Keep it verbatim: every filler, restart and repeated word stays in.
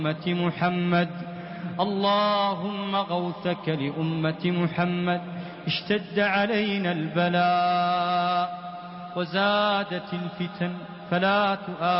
أمة محمد. اللهم غوثك لأمة محمد. اشتد علينا البلاء وزادت الفتن فلا تؤاخذنا